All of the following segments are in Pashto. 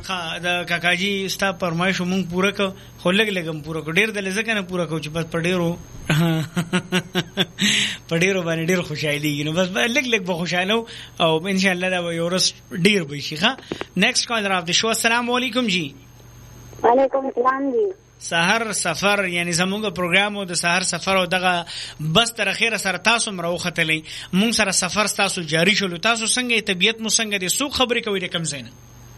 ها د کاکاجي ستا فرمایش مونږ پوره ک خو لګم پوره کو ډیر د لزکه نه پوره کو چې بس پډیرو باندې ډیر خوشحالي نو بس لګ به خوشاله او ان شاء الله دا یو ورځ ډیر به شي ها. نیکسٹ کالر اف د شو. السلام علیکم جی. وعلیکم السلام جی. سحر سفر یعنی زموږ پروګرام او د سحر سفر او دغه بس تر اخره سره تاسو مروختلې مونږ سره سفر تاسو جاری شول. تاسو څنګه طبيعت مو څنګه دي سو خبرې کوي د کم زینه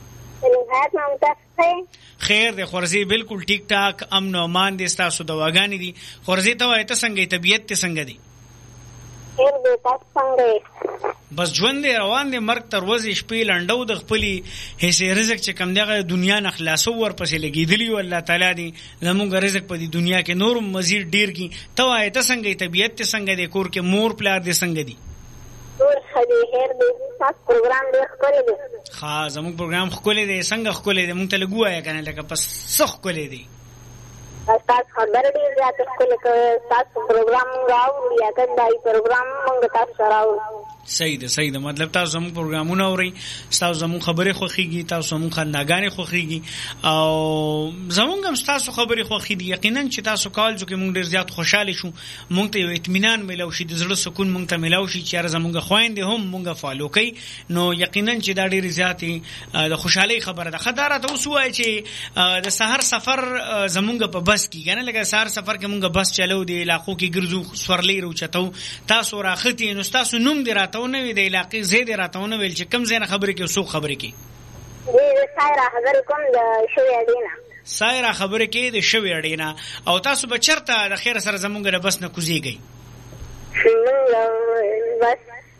خیر د خورزي بالکل ټیک ټاک امن او امان دي تاسو دواګانی دي خورزي ته وایته څنګه طبيعت ته څنګه دي خیر دې تاسو څنګه بس ژوند روان دي مرګ تر ورځې شپې لنډو د خپلې حصے رزق چې کم دغه دنیا نه خلاصو ورپسې لګیدلی او الله تعالی دې زموږ رزق په دې دنیا کې نور مزید ډیر کی ته وایته څنګه طبيعت ته څنګه دي کور کې مور پلار دې څنګه دي ټول خدای خیر دې تاسو پروګرام ډیر ښکلی دی ها زموږ پروګرام ښکلی دی څنګه ښکلی دی مونږ ته لګویا کنه لکه پس څه ښکلی دی تاسو خبر ډیر زیات ښکلی کوي تاسو پروګرام راو یا کدای پروګرام مونږ تاسو راو صحیح ده مطلب تاسو زموږ پروګرامونه اورئ تاسو زموږ خبرې خوښیږي تاسو زموږ خنداګانې خوښیږي او زموږ هم تاسو خبرې خوښیږي یقینا چې تاسو کال جو کې مونږ ډیر زیات خوشاله شو مونږ ته یو اطمینان ملو شي د زړه سکون مونږ ته ملو شي چې زموږ خويندې هم مونږ فالو کوي نو یقینا چې دا ډیر زیات د خوشحالي خبره ده. خداره ته وسوای چې د سحر سفر زموږ په بس کې کنه لکه سحر سفر کې مونږ بس چلو دی علاقو کې ګرځو سورلې روچتو تاسو راختي نو تاسو نوم دی تاونه وی د علاقې زید راتاونه ویل چې کم زینه خبرې کې سو خبرې کې دې سایره خبرې کوم د شوی اډینا سایره خبرې کې د شوی اډینا او تاسو به چرته د خیر سره زمونږ د بس نه کوزيږي بس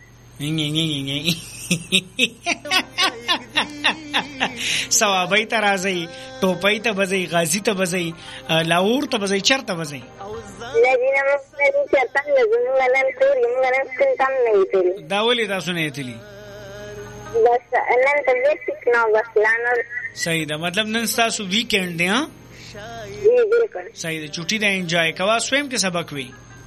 سوابای ته راځي ټوپای ته بځي غازی ته بځي لاور ته بځي چرته بځي لګینه مې چرته لګونه نن توري موږ نن څنګه نه ایتلی دا ولې تاسو نه ایتلی بس نن ته بیسیک نو بس لانر صحیح ده مطلب نن تاسو ویکند دی ها جی بالکل صحیح ده چټي ده انجوای کوا سویم کې سبق وی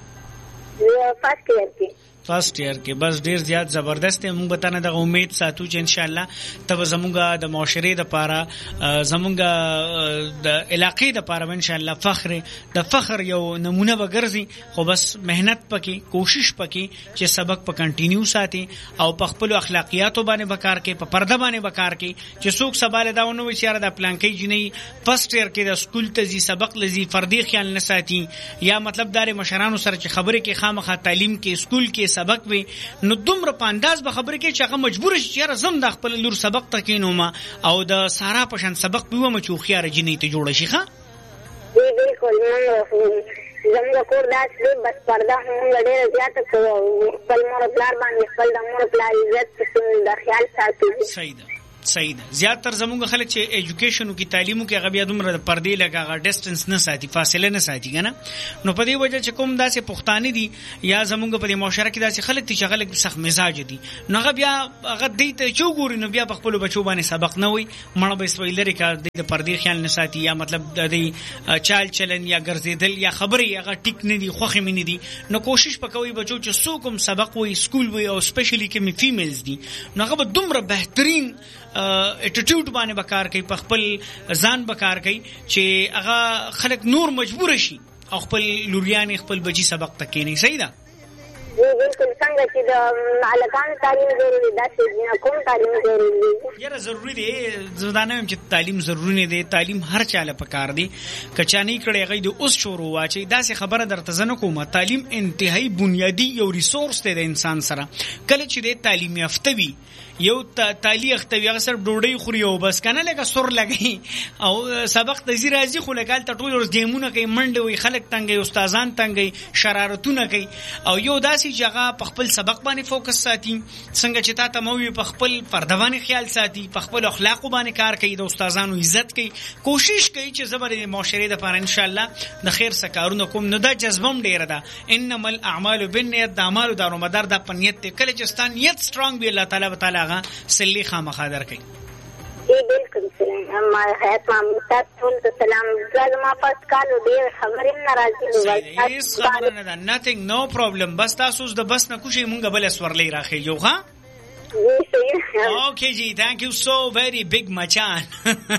فرست ایئر کې بس ډیر زیات زبردست موږ به تنه د امید ساتو چې ان شاء الله تب زموږه د معاشره د پاره زموږه د علاقې د پاره ان شاء الله د فخر یو نمونه وګرځي خو بس مهنت پکې کوشش پکې چې سبق په کنټینیو ساتي او په خپل اخلاقیاتو باندې وکړ کې په پرده باندې وکړ کې چې څوک سباله داونه وچاره د پلان کې جنې فرست ایئر کې د سکول ته زی سبق لذي فردي خیال نه ساتي یا مطلب دار مشرانو سره چې خبره کې خامخا تعلیم کې سکول کې سبق وي نو دومره په انداز به خبره کې چې هغه مجبور شي چې زم د خپل لور سبق تکینو ما او د سارا پشان سبق پیوم چې خيار جنې ته جوړ شي ښا دی بالکل زموږ کور داسې بس پرده هم ډېر زیات کوو خپل مور پلار باندې خپل د مور پلار عزت د خیال ساتي صحیح ده زیاتره زموږ خلک چې ایجوکیشن او کی تعلیمو کې هغه بیا دومره د پردې لګا ډیسټنس نه ساتي فاصله نه ساتي کنه نو په دې وجه چې کوم داسې پښتانه دي یا زموږ په دې معاشره کې داسې خلک چې خلک سخت مزاج دي نو هغه بیا هغه دې ته چوغوري نو بیا په خپل بچو باندې سبق نه وي مړه به سویلری کا د پردې خیال نه ساتي یا مطلب د چال چلن یا ګرځیدل یا خبري هغه ټیک نه دي خوخه مې نه دي نو کوشش وکوي بچو چې څوک سبق وي سکول وي او سپیشلی کې می فیمیلز دي نو هغه دومره بهترین اټیټیوډ باندې بکار کوي په خپل ځان بکار کوي چې هغه خلک نور مجبور شي او خپل لوریان خپل بچي سبق تکینی صحیح ده بالکل څنګه چې د معلقان تعلیم ضروري ده چې کوم تعلیم ضروري دی یاره ضروري دی زدانه چې تعلیم ضروري نه دی تعلیم هر چاله پکار دی کچانی کړي هغه د اوس شروع واچي داسې خبره درته زنه کومه تعلیم انتهایی بنیادی یو ریسورس دی د انسان سره کله چې د تعلیم یافته وي یو تعلیق اختوی هغه سره ډوډۍ خوري او بس کنه لکه سر لګي او سبق د زی راځي خو لکه تل ټول ورځ دیمونه کوي منډه وي خلک تنګي استادان تنګي شرارتونه کوي او یو داسې جگہ په خپل سبق باندې فوکس ساتي څنګه چې تا ته موي په خپل فردواني خیال ساتي په خپل اخلاق باندې کار کوي د استادانو عزت کوي کوشش کوي چې زبر معاشره د پاره ان شاء الله د خیر سکارونه کوم نو دا جذبم ډیر ده انما الاعمال بالنیت د اعمال دارو مدار د پنیت کله چې ستان نیت سترونګ وی الله تعالی سلی خامخا در کوي بالکل سلام ما حیات مامتا ټول سلام زما پاس کالو ډیر خبرې ناراضي هیڅ خبره نه ده nothing no problem بس تاسو د بس نه کوشي مونږ بل سورلې راخې یو ها اوکے جی thank you so very big machan